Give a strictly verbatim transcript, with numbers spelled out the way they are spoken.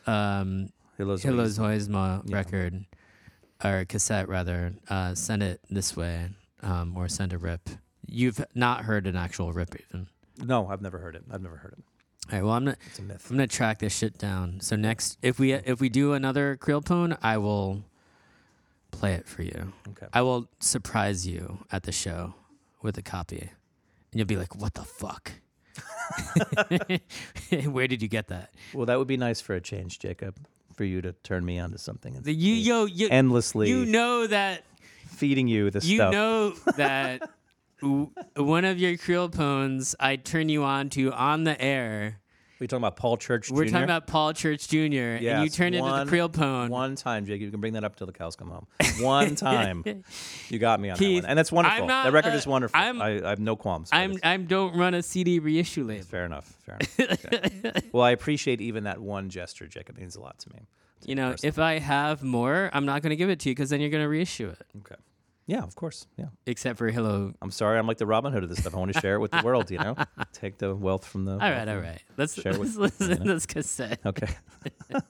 um, Hilozoisma Yeah. record, or cassette rather, uh, send it this way, um, or send a rip. You've not heard an actual rip even. No, I've never heard it. I've never heard it. All right. Well, I'm gonna It's a myth. I'm gonna track this shit down. So next, if we if we do another Creelpone, I will play it for you. Okay. I will surprise you at the show with a copy, and you'll be like, "What the fuck? Where did you get that?" Well, that would be nice for a change, Jacob, for you to turn me onto something. And The, you yo you endlessly You know that feeding you the you stuff. know that w- one of your Creelpones I turn you on to on the air. We're talking about Paul Church We're Junior talking about Paul Church Junior and you Yes, turn one- into the Creelpone. One time, Jacob. You can bring that up till the cows come home. One time. You got me on Keith, that one. And that's wonderful. I'm not, that record uh, is wonderful. I'm- I, I have no qualms. with I'm it. I'm don't run a C D reissue label. Fair enough. Fair enough. Okay. Well, I appreciate even that one gesture, Jacob. It means a lot to me. You know, if I have more, I'm not going to give it to you because then you're going to reissue it. Okay. Yeah, of course. Yeah. Except for Hello. I'm sorry. I'm like the Robin Hood of this stuff. I want to share it with the world, you know? Take the wealth from the... All right, all right. Let's Share it with- let's listen you to know? this cassette. Okay.